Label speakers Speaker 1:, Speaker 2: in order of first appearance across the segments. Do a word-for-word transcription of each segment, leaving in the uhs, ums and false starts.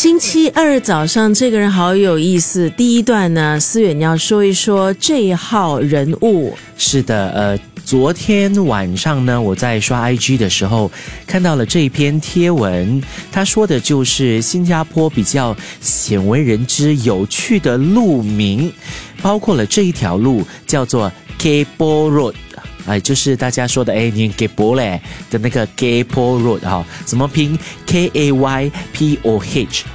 Speaker 1: 星期二早上，这个人好有意思。第一段呢，思远要说一说这一号人物。
Speaker 2: 是的，呃，昨天晚上呢，我在刷 I G 的时候看到了这一篇贴文，他说的就是新加坡比较鲜为人知、有趣的路名，包括了这一条路叫做 Kaypoh Road。哎，就是大家说的哎，念 Kaypoh 嘞的那个 Kaypoh Road 哈、哦，怎么拼 K A Y P O H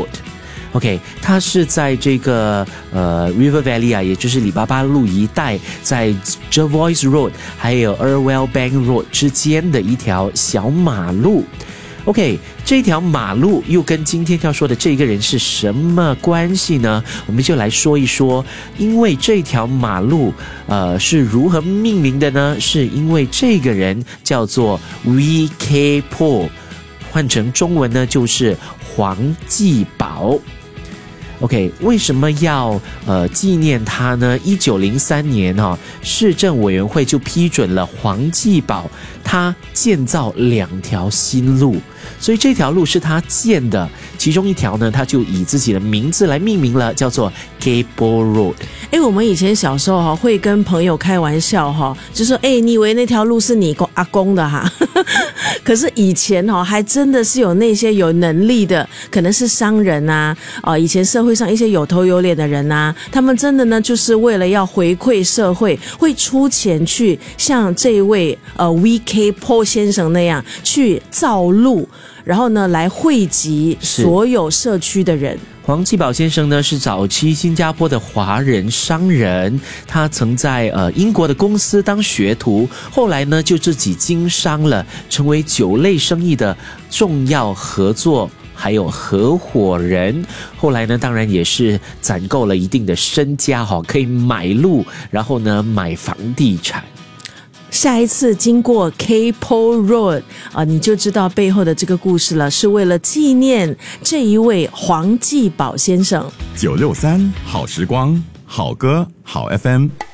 Speaker 2: Road。OK， 它是在这个呃 River Valley 啊，也就是里巴巴路一带，在 Jervois Road 还有 Irwell Bank Road 之间的一条小马路。OK， 这条马路又跟今天要说的这个人是什么关系呢？我们就来说一说，因为这条马路呃是如何命名的呢？是因为这个人叫做 Wee Kaypoh， 换成中文呢就是黄继宝。OK， 为什么要呃纪念他呢？一九零三年哦，市政委员会就批准了黄继宝他建造两条新路，所以这条路是他建的，其中一条呢，他就以自己的名字来命名了，叫做 Kaypoh Road。
Speaker 1: 哎，我们以前小时候哈会跟朋友开玩笑哈，就说哎，你以为那条路是你阿公的哈？可是以前哈还真的是有那些有能力的，可能是商人啊，啊、呃，以前社会上一些有头有脸的人啊，他们真的呢就是为了要回馈社会，会出钱去像这一位呃 Wee Kaypoh 先生那样去造路，然后呢来惠及所有社区的人。
Speaker 2: 黄继宝先生呢是早期新加坡的华人商人，他曾在呃英国的公司当学徒，后来呢就自己经商了，成为酒类生意的重要合作还有合伙人。后来呢当然也是攒够了一定的身家哈，可以买路，然后呢买房地产。
Speaker 1: 下一次经过 Kaypoh Road 啊、呃，你就知道背后的这个故事了，是为了纪念这一位黄继宝先生。
Speaker 3: 九六三好时光，好歌好 F M。